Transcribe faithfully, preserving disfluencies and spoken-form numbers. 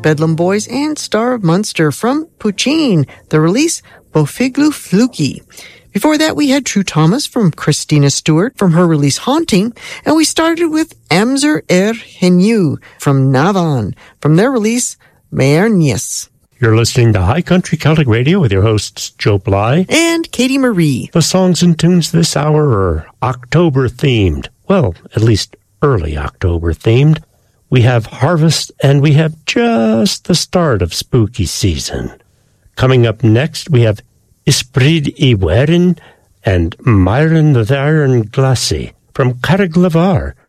Bedlam Boys, and Star of Munster from Puccine, the release Bofiglu Fluky. Before that, we had True Thomas from Christina Stewart from her release Haunting, and we started with Amzer Er Henu from Navan from their release Meernius. You're listening to High Country Celtic Radio with your hosts Joe Bly and Katie Marie. The songs and tunes this hour are October-themed. Well, at least early October-themed. We have harvest, and we have just the start of spooky season. Coming up next, we have Ysbryd i Werin and Myron the Iron Glassy from Carreg Lavar